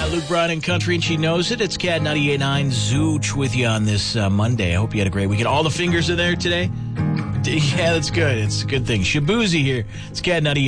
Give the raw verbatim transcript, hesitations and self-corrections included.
Luke Bryan and Country, and she knows it. It's Cat ninety-eight point nine Zooch with you on this uh, Monday. I hope you had a great weekend. All the fingers are there today? Yeah, that's good. It's a good thing. Shabuzi here. It's Cat ninety-eight.